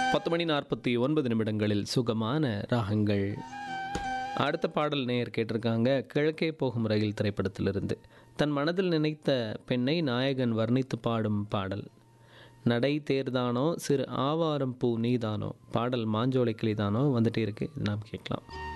10:49 சுகமான ராகங்கள். அடுத்த பாடல் நேயர் கேட்டிருக்காங்க. கிழக்கே போகும் ரயில் திரைப்படத்திலிருந்து தன் மனதில் நினைத்த பெண்ணை நாயகன் வர்ணித்து பாடும் பாடல். நடை தேர்தானோ சிறு ஆவாரம் பூ நீதானோ, பாடல் மாஞ்சோலை கிளிதானோ வந்துட்டே இருக்கு. நாம் கேட்கலாம்.